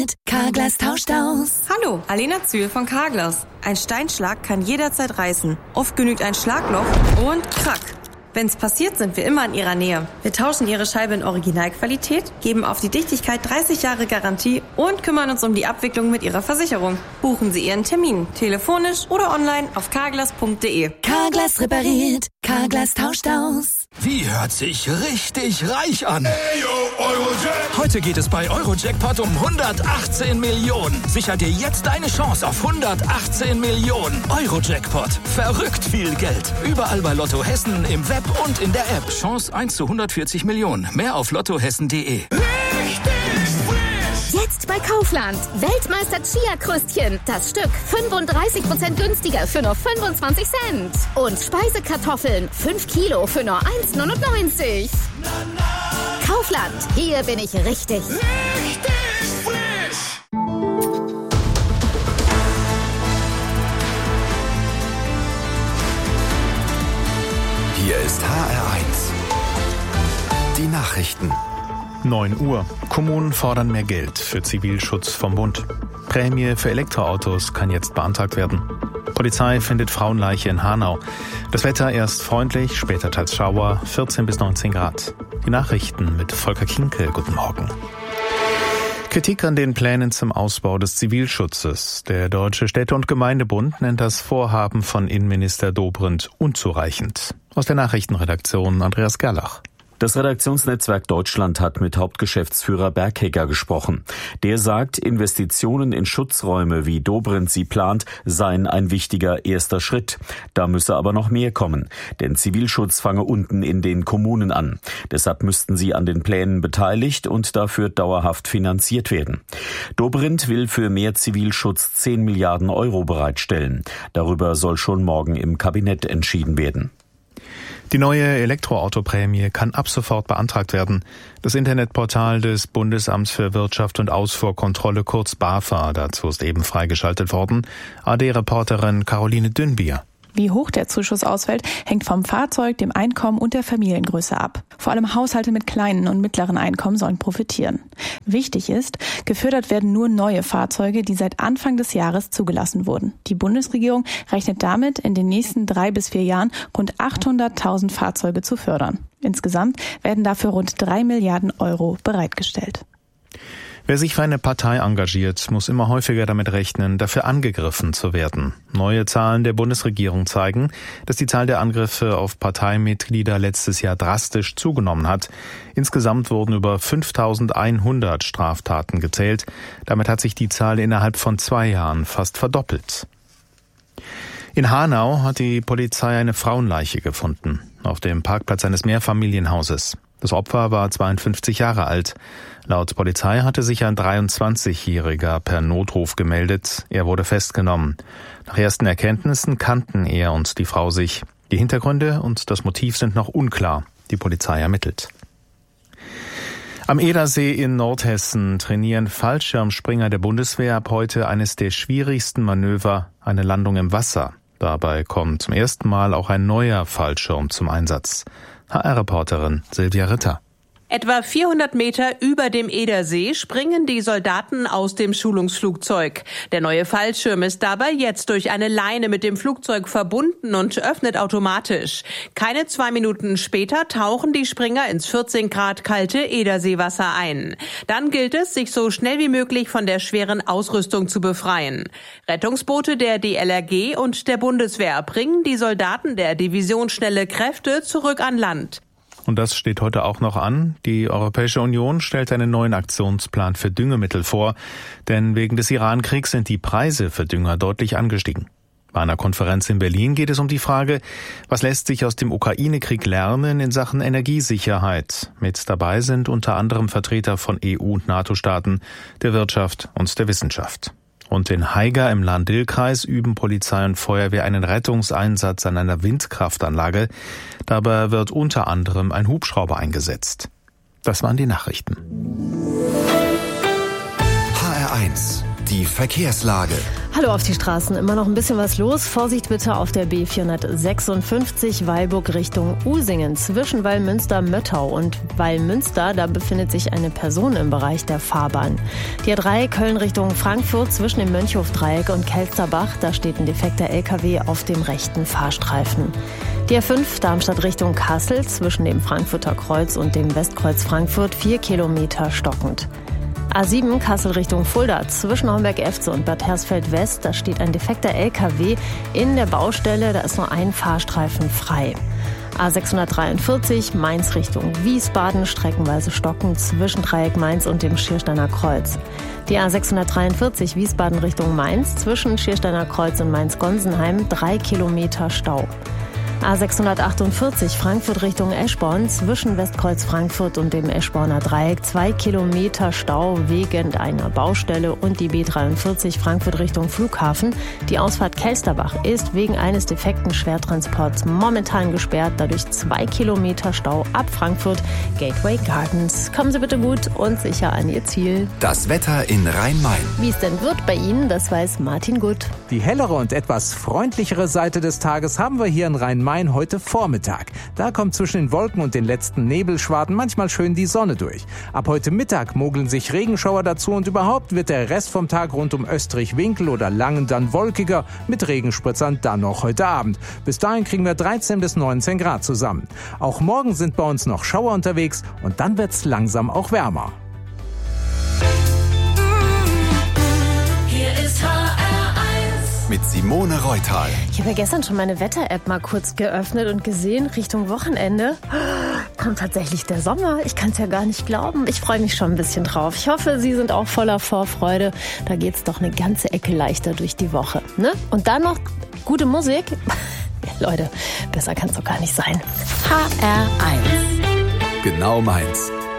Carglass tauscht aus. Hallo, Alena Zühl von Carglass. Ein Steinschlag kann jederzeit reißen. Oft genügt ein Schlagloch und krack. Wenn's passiert, sind wir immer in Ihrer Nähe. Wir tauschen Ihre Scheibe in Originalqualität, geben auf die Dichtigkeit 30 Jahre Garantie und kümmern uns um die Abwicklung mit Ihrer Versicherung. Buchen Sie Ihren Termin, telefonisch oder online auf carglass.de. Carglass repariert. Carglass tauscht aus. Wie hört sich richtig reich an? Hey, yo, Eurojackpot. Heute geht es bei Eurojackpot um 118 Millionen. Sicher dir jetzt deine Chance auf 118 Millionen. Eurojackpot. Verrückt viel Geld. Überall bei Lotto Hessen, im Web und in der App. Chance 1 zu 140 Millionen. Mehr auf lottohessen.de. Jetzt bei Kaufland. Weltmeister Chia-Krüstchen. Das Stück 35% günstiger für nur 25 Cent. Und Speisekartoffeln 5 Kilo für nur 1,99. Kaufland. Hier bin ich richtig. Hier ist HR1. Die Nachrichten. 9 Uhr. Kommunen fordern mehr Geld für Zivilschutz vom Bund. Prämie für Elektroautos kann jetzt beantragt werden. Polizei findet Frauenleiche in Hanau. Das Wetter erst freundlich, später teils Schauer, 14 bis 19 Grad. Die Nachrichten mit Volker Kinkel. Guten Morgen. Kritik an den Plänen zum Ausbau des Zivilschutzes. Der Deutsche Städte- und Gemeindebund nennt das Vorhaben von Innenminister Dobrindt unzureichend. Aus der Nachrichtenredaktion Andreas Gerlach. Das Redaktionsnetzwerk Deutschland hat mit Hauptgeschäftsführer Bergheger gesprochen. Der sagt, Investitionen in Schutzräume, wie Dobrindt sie plant, seien ein wichtiger erster Schritt. Da müsse aber noch mehr kommen, denn Zivilschutz fange unten in den Kommunen an. Deshalb müssten sie an den Plänen beteiligt und dafür dauerhaft finanziert werden. Dobrindt will für mehr Zivilschutz 10 Milliarden Euro bereitstellen. Darüber soll schon morgen im Kabinett entschieden werden. Die neue Elektroautoprämie kann ab sofort beantragt werden. Das Internetportal des Bundesamts für Wirtschaft und Ausfuhrkontrolle, kurz BAFA, dazu ist eben freigeschaltet worden. AD-Reporterin Caroline Dünnbier. Wie hoch der Zuschuss ausfällt, hängt vom Fahrzeug, dem Einkommen und der Familiengröße ab. Vor allem Haushalte mit kleinen und mittleren Einkommen sollen profitieren. Wichtig ist, gefördert werden nur neue Fahrzeuge, die seit Anfang des Jahres zugelassen wurden. Die Bundesregierung rechnet damit, in den nächsten 3 bis 4 Jahren rund 800.000 Fahrzeuge zu fördern. Insgesamt werden dafür rund 3 Milliarden Euro bereitgestellt. Wer sich für eine Partei engagiert, muss immer häufiger damit rechnen, dafür angegriffen zu werden. Neue Zahlen der Bundesregierung zeigen, dass die Zahl der Angriffe auf Parteimitglieder letztes Jahr drastisch zugenommen hat. Insgesamt wurden über 5.100 Straftaten gezählt. Damit hat sich die Zahl innerhalb von 2 Jahren fast verdoppelt. In Hanau hat die Polizei eine Frauenleiche gefunden, auf dem Parkplatz eines Mehrfamilienhauses. Das Opfer war 52 Jahre alt. Laut Polizei hatte sich ein 23-Jähriger per Notruf gemeldet. Er wurde festgenommen. Nach ersten Erkenntnissen kannten er und die Frau sich. Die Hintergründe und das Motiv sind noch unklar. Die Polizei ermittelt. Am Edersee in Nordhessen trainieren Fallschirmspringer der Bundeswehr ab heute eines der schwierigsten Manöver, eine Landung im Wasser. Dabei kommt zum ersten Mal auch ein neuer Fallschirm zum Einsatz. HR-Reporterin Silvia Ritter. Etwa 400 Meter über dem Edersee springen die Soldaten aus dem Schulungsflugzeug. Der neue Fallschirm ist dabei jetzt durch eine Leine mit dem Flugzeug verbunden und öffnet automatisch. Keine 2 Minuten später tauchen die Springer ins 14 Grad kalte Ederseewasser ein. Dann gilt es, sich so schnell wie möglich von der schweren Ausrüstung zu befreien. Rettungsboote der DLRG und der Bundeswehr bringen die Soldaten der Division Schnelle Kräfte zurück an Land. Und das steht heute auch noch an. Die Europäische Union stellt einen neuen Aktionsplan für Düngemittel vor, denn wegen des Iran-Kriegs sind die Preise für Dünger deutlich angestiegen. Bei einer Konferenz in Berlin geht es um die Frage, was lässt sich aus dem Ukraine-Krieg lernen in Sachen Energiesicherheit. Mit dabei sind unter anderem Vertreter von EU- und NATO-Staaten, der Wirtschaft und der Wissenschaft. Und in Haiger im Lahn-Dill-Kreis üben Polizei und Feuerwehr einen Rettungseinsatz an einer Windkraftanlage. Dabei wird unter anderem ein Hubschrauber eingesetzt. Das waren die Nachrichten. HR1, die Verkehrslage. Hallo auf die Straßen, immer noch ein bisschen was los. Vorsicht bitte auf der B456 Weilburg Richtung Usingen. Zwischen Wallmünster-Möttau und Wallmünster, da befindet sich eine Person im Bereich der Fahrbahn. Die A3 Köln Richtung Frankfurt zwischen dem Mönchhof-Dreieck und Kelsterbach, da steht ein defekter LKW auf dem rechten Fahrstreifen. Die A5 Darmstadt Richtung Kassel zwischen dem Frankfurter Kreuz und dem Westkreuz Frankfurt 4 Kilometer stockend. A7 Kassel Richtung Fulda zwischen Homberg-Efze und Bad Hersfeld-West, da steht ein defekter LKW in der Baustelle, da ist nur ein Fahrstreifen frei. A643 Mainz Richtung Wiesbaden, streckenweise stockend zwischen Dreieck Mainz und dem Schiersteiner Kreuz. Die A643 Wiesbaden Richtung Mainz zwischen Schiersteiner Kreuz und Mainz-Gonsenheim 3 Kilometer Stau. A648 Frankfurt Richtung Eschborn zwischen Westkreuz Frankfurt und dem Eschborner Dreieck 2 Kilometer Stau wegen einer Baustelle und die B43 Frankfurt Richtung Flughafen. Die Ausfahrt Kelsterbach ist wegen eines defekten Schwertransports momentan gesperrt, dadurch 2 Kilometer Stau ab Frankfurt Gateway Gardens. Kommen Sie bitte gut und sicher an Ihr Ziel. Das Wetter in Rhein-Main. Wie es denn wird bei Ihnen, das weiß Martin Gut. Die hellere und etwas freundlichere Seite des Tages haben wir hier in Rhein-Main heute Vormittag. Da kommt zwischen den Wolken und den letzten Nebelschwaden manchmal schön die Sonne durch. Ab heute Mittag mogeln sich Regenschauer dazu und überhaupt wird der Rest vom Tag rund um Österreich-Winkel oder Langen dann wolkiger, mit Regenspritzern dann noch heute Abend. Bis dahin kriegen wir 13 bis 19 Grad zusammen. Auch morgen sind bei uns noch Schauer unterwegs und dann wird's langsam auch wärmer. Hier ist mit Simone Reutal. Ich habe ja gestern schon meine Wetter-App mal kurz geöffnet und gesehen, Richtung Wochenende kommt tatsächlich der Sommer. Ich kann es ja gar nicht glauben. Ich freue mich schon ein bisschen drauf. Ich hoffe, Sie sind auch voller Vorfreude. Da geht es doch eine ganze Ecke leichter durch die Woche. Ne? Und dann noch gute Musik. Ja, Leute, besser kann es doch gar nicht sein. HR1. Genau meins.